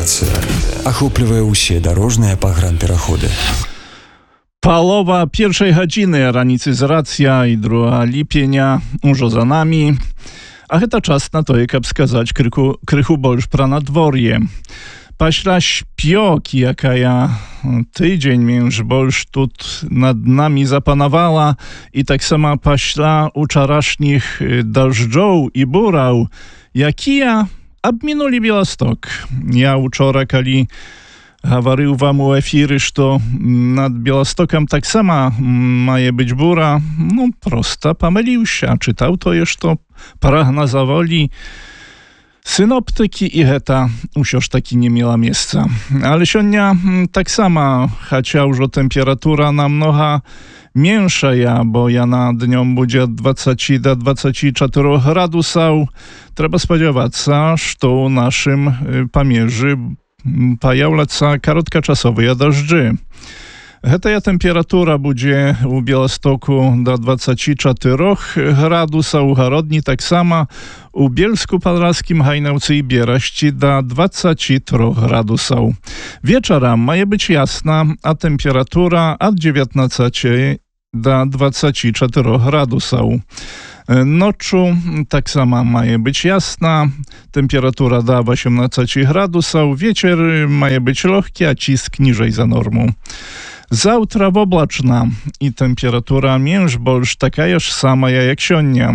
інфармацыя ахоплівае ўсе дарожныя пагранпераходы. Палова першай гадзіны раніцы з рацыя і 2 ліпеня ўжо за намі. А гэта час на тое, каб сказаць крыху больш пра надвор'е. Пасля śpioki, якая tydzień już больш тут над намі запанавала, і таксама пасля учарашніх дажджоў і бураў, якія абмінулі Беласток. Я учора, калі гаварыў вам у эфіры, што над Беластокам таксама мае быць бура, проста памыліўся. Чытаў тое, што прагназавалі synoptyki i гэта ўсё ж таки не мела месца. Але сёння таксама, хаця ўжо тэмпература намнога меншая, бо яна днём будзе ад 20 до 24 градусаў, трэба спадзявацца, што ў нашым памежжы паяўляцца кароткачасовыя дажджы. Гэтая тэмпература будзе у Беластоку до 24 градусаў, у Гародні таксама, у Бельску-Падласкім, Гайнаўцы і Берасці до 23 градусаў. Вечарам мае быць ясна, а тэмпература ад 19 до 24 градусаў. Ноччу таксама мае быць ясна, тэмпература до 18 градусаў, вечар мае быць лёгкі, а ціск ніжэй за норму. Заўтра воблачна, і тэмпература больш такая ж самая, як сёння,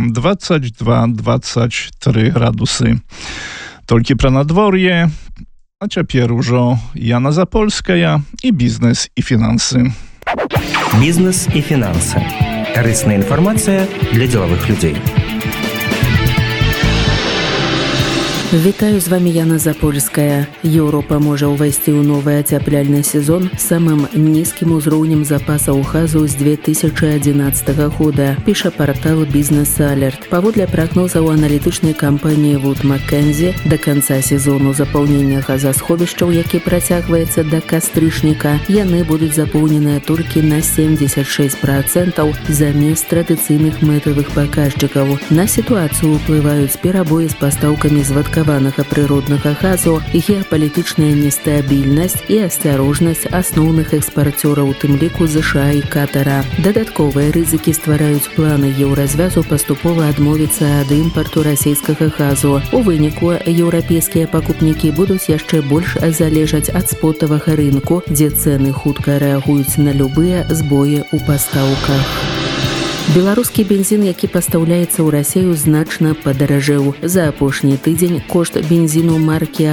22-23 градусы. Толькі пра надвор'е, а цяпер ужо Яна Запольская і бізнес і фінансы. Бізнес і фінансы. Карысная інфармацыя для дзелавых людзей. Вітаю, з вами Яна Запольская. Еўропа можа ўвайсці ў новы ацяпляльны сезон з самым нізкім узроўнем запасаў газу з 2011 года, піша партал Business Alert. Паводле прагнозаў аналітычнай кампаніі Wood Mackenzie, да канца сезону запаўнення газасховішчаў, які працягваецца да кастрычніка, яны будуць запоўненыя толькі на 76% замест традыцыйных мэтавых паказчыкаў. На сітуацыю ўплываюць перабоі з пастаўкамі звадкаванага прыроднага газу, геапалітычная нестабільнасць і асцярожнасць асноўных экспарцёраў, у тым ліку ЗША і Катара. Дадатковыя рызыкі ствараюць планы еўразвязу паступова адмовіцца ад імпарту расійскага газу. У выніку еўрапейскія пакупнікі будуць яшчэ больш залежаць ад спотавага рынку, дзе цэны хутка рэагуюць на любыя збоі ў пастаўках. Беларускі бензін, які пастаўляецца ў Расію, значна падаражэў. За апошні тыдзень кошт бензіну маркі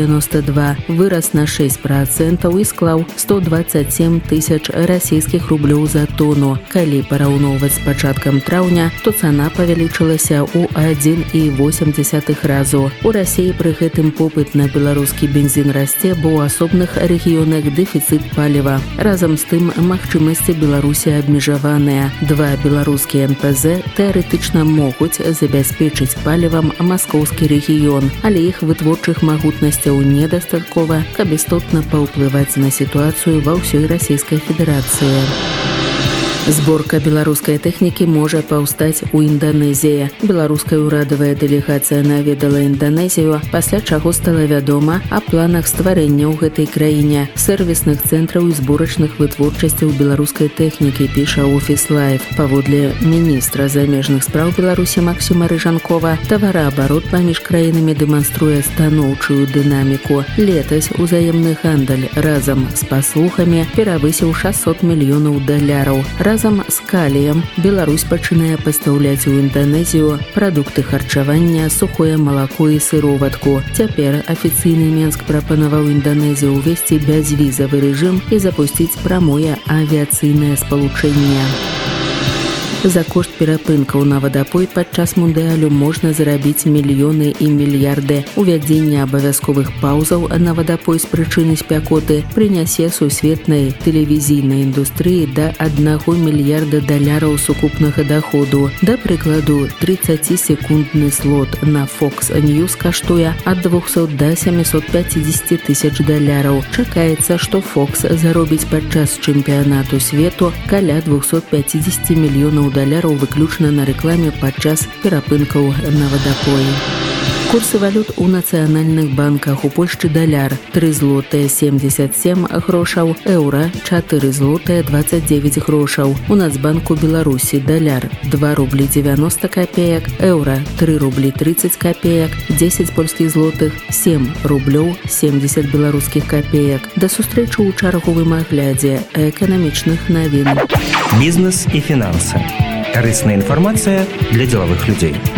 АІ-92 вырас на 6% і склаў 127 тысяч расійскіх рублёў за тону. Калі параўноўваць з пачаткам траўня, то цана павялічылася ў 1,8 разу. У Расіі пры гэтым попыт на беларускі бензін расце, бо ў асобных рэгіёнах дэфіцыт паліва. Разам з тым, магчымасці Беларусі абмежаваныя. Беларускія НПЗ тэарэтычна могуць забяспечыць палівам маскоўскі рэгіён, але іх вытворчых магутнасцяў недастаткова, каб істотна паўплываць на сітуацыю ва ўсёй Расійскай Федэрацыі. Зборка беларускай тэхнікі можа паўстаць у Інданезіі. Беларуская ўрадавая дэлегацыя наведала Інданезію, пасля чаго стала вядома о планах стварэння ў гэтай краіне сэрвісных цэнтраў і зборачных вытворчасцяў беларускай тэхнікі, піша Office Life. Паводле міністра замежных спраў Беларусі Максіма Рыжанкова, тавараабарот паміж краінамі дэманструе станоўчую дынаміку. Летась узаемны гандаль разам з паслугамі перавысіў $600 мільёнаў. Разам з каліем Беларусь пачынае пастаўляць у Інданезію прадукты харчавання, сухое малако і сыроватку. Цяпер афіцыйны Менск прапанаваў Інданезію ўвесці бязвізавы рэжым і запусціць прамое авіяцыйнае спалучэнне. За кошт перапынкаў на вадапой падчас мундыялю можна зарабіць мільёны і мільярды. Увядзенне абавязковых паўзаў на вадапой з прычыны спякоты прынясе сусветнай тэлевізійнай індустрыі да $1 мільярда сукупнага даходу. Да прыкладу, 30-секундны слот на Fox News каштуе ад $200 до $750 тысяч. Чакаецца, што Fox заробіць падчас чэмпіянату свету каля $250 мільёнаў выключна на рэкламе падчас перапынкаў на вадапоі. Курсы валют у нацыянальных банках. У Польшчы даляр 3 злотыя 77 грошаў, еўра 4 злотыя 29 грошаў. У Нацбанку Беларусі даляр 2 рублі 90 копеек, еўра 3 рублі 30 копеек, 10 польскіх злотых 7 рублёў 70 беларускіх копеек. Да сустрэчы ў чарговым аглядзе эканамічных навін. Бізнес і фінансы. Карысная інфармацыя для дзелавых людзей.